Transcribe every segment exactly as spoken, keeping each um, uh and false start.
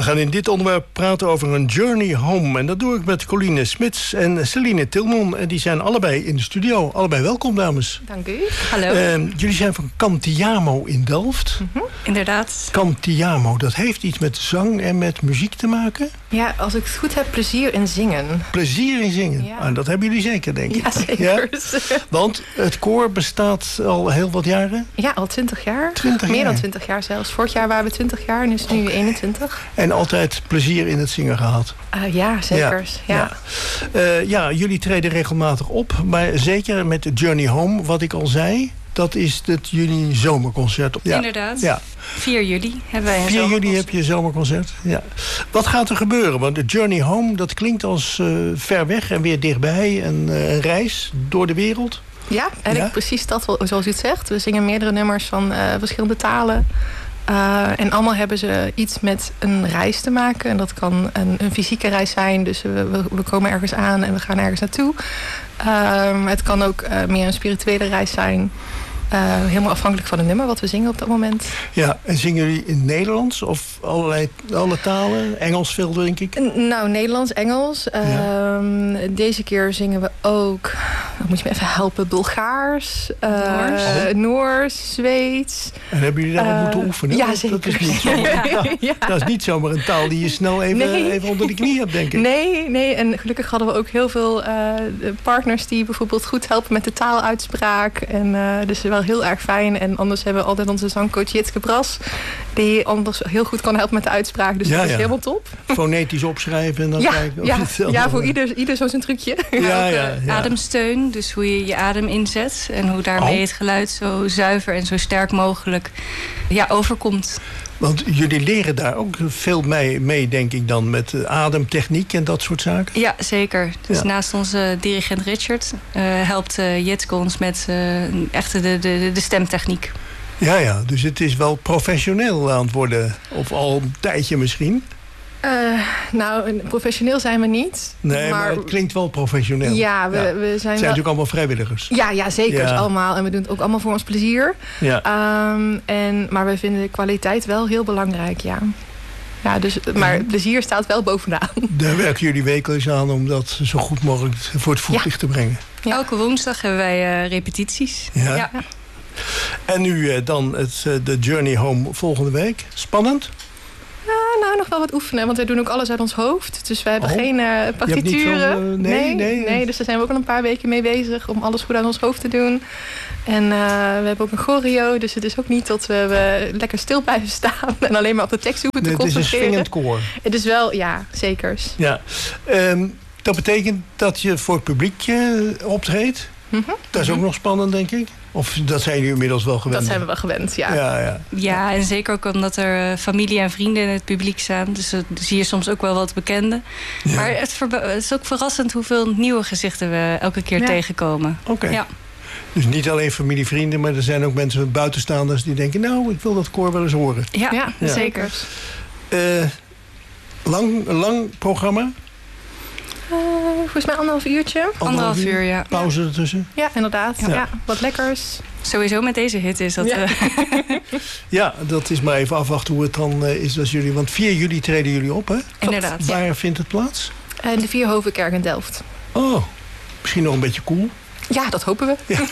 We gaan in dit onderwerp praten over een journey home. En dat doe ik met Coline Smits en Celine Tilman. En die zijn allebei in de studio. Allebei welkom, dames. Dank u. Hallo. Uh, jullie zijn van Cantiamo in Delft. Mm-hmm. Inderdaad. Cantiamo, dat heeft iets met zang en met muziek te maken? Ja, als ik het goed heb, plezier in zingen. Plezier in zingen? Ja. Ah, dat hebben jullie zeker, denk ik. Ja, zeker. Ja? Want het koor bestaat al heel wat jaren? Ja, al twintig jaar. twintig Meer jaar. dan twintig jaar zelfs. Vorig jaar waren we twintig jaar en is nu eenentwintig. En altijd plezier in het zingen gehad? Uh, ja, zeker. Ja. Ja. Ja. Uh, ja, jullie treden regelmatig op. Maar zeker met Journey Home, wat ik al zei. Dat is het jullie zomerconcert. Ja. Inderdaad. Ja. vier juli hebben wij een vier juli heb je een zomerconcert. Ja. Wat gaat er gebeuren? Want de Journey Home, dat klinkt als uh, ver weg en weer dichtbij. En uh, een reis door de wereld. Ja, eigenlijk ja? precies dat zoals u het zegt. We zingen meerdere nummers van uh, verschillende talen. Uh, en allemaal hebben ze iets met een reis te maken. En dat kan een, een fysieke reis zijn. Dus we, we, we komen ergens aan en we gaan ergens naartoe. Uh, het kan ook uh, meer een spirituele reis zijn. Uh, helemaal afhankelijk van het nummer wat we zingen op dat moment. Ja, en zingen jullie in het Nederlands of allerlei alle talen? Engels veel, denk ik? N- nou, Nederlands, Engels. Ja. Uh, deze keer zingen we ook, dan moet je me even helpen, Bulgaars, uh, Noors. Oh. Noors, Zweeds. En hebben jullie daarop uh, moeten oefenen? Ja, zeker. Dat is, niet zomaar, ja. Ja. Dat is niet zomaar een taal die je snel even, nee. even onder de knie hebt, denk ik. Nee, nee, en gelukkig hadden we ook heel veel uh, partners die bijvoorbeeld goed helpen met de taaluitspraak. En uh, dus wel heel erg fijn. En anders hebben we altijd onze zangcoach Jitske Bras, die anders heel goed kan helpen met de uitspraak. Dus ja, dat is ja. helemaal top. Fonetisch opschrijven en dan ja, kijken. Of ja, het ja, voor ieder, ieder zo zijn trucje. Ja, ja, ja, ja. Ademsteun, dus hoe je je adem inzet en hoe daarmee oh. het geluid zo zuiver en zo sterk mogelijk ja, overkomt. Want jullie leren daar ook veel mee, mee, denk ik dan, met ademtechniek en dat soort zaken? Ja, zeker. Dus ja. naast onze dirigent Richard uh, helpt uh, Jitske ons met uh, echt de, de, de stemtechniek. Ja, ja, dus het is wel professioneel aan het worden, of al een tijdje misschien? Uh, nou, professioneel zijn we niet. Nee, maar, maar het klinkt wel professioneel. Ja, we, ja. we zijn Het zijn wel... natuurlijk allemaal vrijwilligers. Ja, ja zeker. Ja. Allemaal. En we doen het ook allemaal voor ons plezier. Ja. Um, en, maar we vinden de kwaliteit wel heel belangrijk, ja. Ja, dus, maar mm. plezier staat wel bovenaan. Daar werken jullie wekelijks aan om dat zo goed mogelijk voor het voetlicht ja. te brengen. Ja. Elke woensdag hebben wij uh, repetities. Ja. Ja. En nu uh, dan het, uh, de Journey Home volgende week. Spannend? Uh, nou, nog wel wat oefenen, want we doen ook alles uit ons hoofd. Dus we hebben oh. geen uh, partituren. Zo, uh, nee, nee, nee, nee, dus daar zijn we ook al een paar weken mee bezig om alles goed uit ons hoofd te doen. En uh, we hebben ook een choreo, dus het is ook niet dat we, we lekker stil blijven staan en alleen maar op de tekst hoeven te nee, concentreren. Het is een swingend koor. Het is wel, ja, zekers. Ja. Um, dat betekent dat je voor het publiek uh, optreedt. Mm-hmm. Dat is ook nog spannend, denk ik. Of dat zijn jullie inmiddels wel gewend? Dat zijn we wel gewend, ja. Ja, ja. ja en zeker ook omdat er familie en vrienden in het publiek staan. Dus dan zie je soms ook wel wat bekenden. Ja. Maar het, verba- het is ook verrassend hoeveel nieuwe gezichten we elke keer ja. tegenkomen. Oké. Okay. Ja. Dus niet alleen familie, vrienden, maar er zijn ook mensen buitenstaanders die denken, nou, ik wil dat koor wel eens horen. Ja, ja. ja. zeker. Uh, lang, lang programma? Uh, volgens mij anderhalf uurtje. Anderhalf uur, uur, ja. Pauze ertussen? Ja, inderdaad. Ja. Ja, wat lekkers. Sowieso met deze hit is dat... Ja, uh... ja dat is maar even afwachten hoe het dan uh, is als jullie... Want vier juli treden jullie op, hè? Inderdaad. Waar ja. vindt het plaats? In de Vierhovenkerk in Delft. Oh, misschien nog een beetje cool. Ja, dat hopen we. Ja.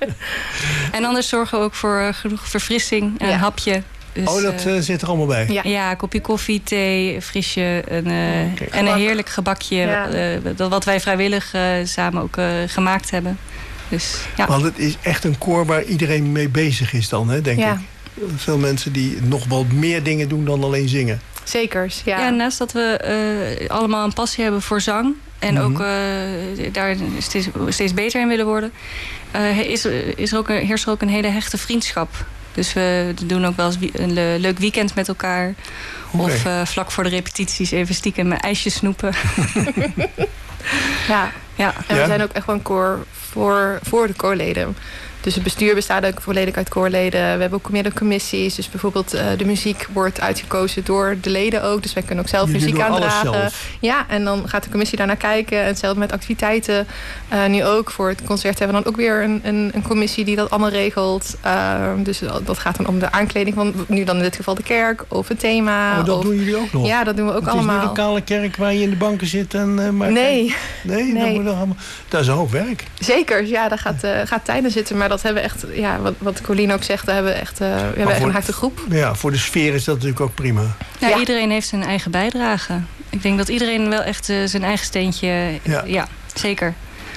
En anders zorgen we ook voor uh, genoeg verfrissing en ja. een hapje. Dus, oh, dat uh, zit er allemaal bij? Ja, ja een kopje koffie, thee, frisje een, uh, okay. en een heerlijk gebakje. Ja. Uh, dat wat wij vrijwillig uh, samen ook uh, gemaakt hebben. Dus, ja. Want het is echt een koor waar iedereen mee bezig is dan, hè, denk ja. ik. Veel mensen die nog wel meer dingen doen dan alleen zingen. Zekers, ja. Ja, naast dat we uh, allemaal een passie hebben voor zang... en mm-hmm. ook uh, daar steeds, steeds beter in willen worden... Uh, is, is er ook een, heerst er ook een hele hechte vriendschap... Dus we doen ook wel eens een leuk weekend met elkaar. Okay. Of uh, vlak voor de repetities even stiekem mijn ijsjes snoepen. ja. ja, en we ja. zijn ook echt wel een koor voor, voor de koorleden. Dus het bestuur bestaat ook volledig uit koorleden. We hebben ook meerdere commissies. Dus bijvoorbeeld uh, de muziek wordt uitgekozen door de leden ook. Dus wij kunnen ook zelf Jullie muziek doen alles aandragen. zelf. Ja, en dan gaat de commissie daarnaar kijken. En hetzelfde met activiteiten. Uh, nu ook voor het concert hebben we dan ook weer een, een, een commissie die dat allemaal regelt. Uh, dus dat gaat dan om de aankleding van, nu dan in dit geval de kerk, of het thema. Oh, dat of, doen jullie ook nog? Ja, dat doen we ook het allemaal. Het is niet een kale kerk waar je in de banken zit en... Uh, maar nee. Nee, nee. Dat, moet nog allemaal, dat is een hoop werk. Zeker, ja, daar gaat, uh, gaat tijd in zitten. Maar dat hebben we echt, ja, wat, wat Colleen ook zegt, daar hebben we echt, uh, we hebben echt een harde groep. Ja, voor de sfeer is dat natuurlijk ook prima. Ja, ja. Iedereen heeft zijn eigen bijdrage. Ik denk dat iedereen wel echt uh, zijn eigen steentje... Ja, ja zeker.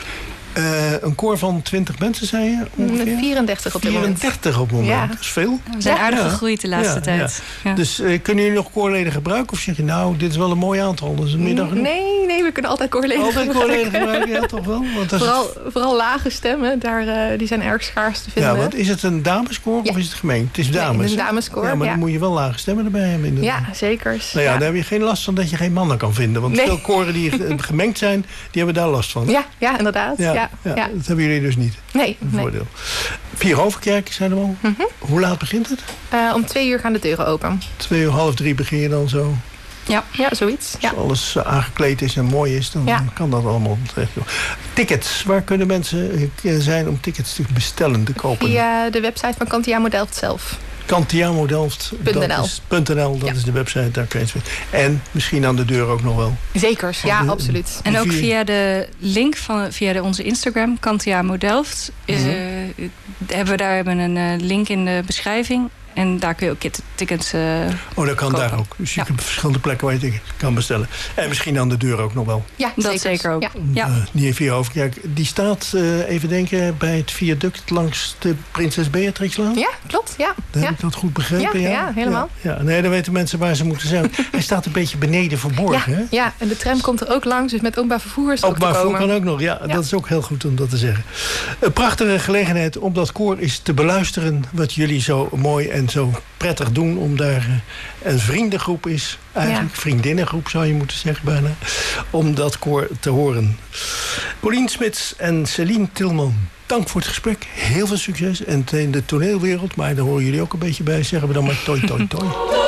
Uh, een koor van twintig mensen, zei je? Ongeveer? vierendertig op dit moment. vierendertig op het moment, ja. dat is veel. We zijn ja. aardig ja. gegroeid de laatste ja, tijd. Ja. Ja. Dus uh, kunnen jullie nog koorleden gebruiken? Of zeg je, nou, dit is wel een mooi aantal, dat is een middag genoeg? Nee, nee, we kunnen altijd koorleden altijd gebruiken. Altijd koorleden gebruiken, ja, toch wel? Want dat vooral, is het... vooral lage stemmen, daar, uh, die zijn erg schaars te vinden. Ja, want is het een dameskoor ja. of is het gemengd? Het is dames. Nee, het is een dameskoor, ja, maar ja. dan moet je wel lage stemmen erbij hebben. In de... Ja, zeker. Nou ja, ja, daar heb je geen last van dat je geen mannen kan vinden. Want nee. veel koren die gemengd zijn, die hebben daar last van. Ja, ja inderdaad. Ja, ja, ja, ja. Dat hebben jullie dus niet. Nee. Een nee. voordeel. Vier Hovenkerk zijn er al. Mm-hmm. Hoe laat begint het? Uh, om twee uur gaan de deuren open. Twee uur, half drie begin je dan zo. Ja, ja zoiets. Ja. Als alles uh, aangekleed is en mooi is, dan ja. kan dat allemaal terecht. Tickets, waar kunnen mensen uh, zijn om tickets te bestellen, te kopen? Via de website van Cantiamo Delft zelf. Cantiamo Delft punt n l dat, dat ja. is de website, daar kun je het vinden. En misschien aan de deur ook nog wel. Zekers, ja, de, absoluut. En ook via de link van via de, onze Instagram, Cantiamo Delft, is, mm-hmm. uh, hebben we daar hebben een uh, link in de beschrijving. En daar kun je ook tickets uh, Oh, dat kan kopen. daar ook. Dus je ja. kunt verschillende plekken waar je tickets kan bestellen. En misschien aan de deur ook nog wel. Ja, dat zekers. zeker ook. Ja. Ja. Uh, niet in Via Hovenkerk. Die staat, uh, even denken, bij het viaduct langs de Prinses Beatrixlaan. Ja, klopt. Ja. Dan ja. heb ik dat goed begrepen? Ja, Ja, ja helemaal. Ja, ja. Nee, dan weten mensen waar ze moeten zijn. Hij staat een beetje beneden verborgen. Ja, hè? ja, en de tram komt er ook langs. Dus met openbaar vervoer is het ook te Openbaar komen. vervoer kan ook nog. Ja, Ja. dat is ook heel goed om dat te zeggen. Een prachtige gelegenheid om dat koor eens te beluisteren. Wat jullie zo mooi en zo prettig doen. Om daar een vriendengroep is. Eigenlijk ja. vriendinnengroep zou je moeten zeggen bijna. Om dat koor te horen. Paulien Smits en Céline Tilman. Dank voor het gesprek. Heel veel succes. En in de toneelwereld. Maar daar horen jullie ook een beetje bij. Zeggen we dan maar toi toi toi.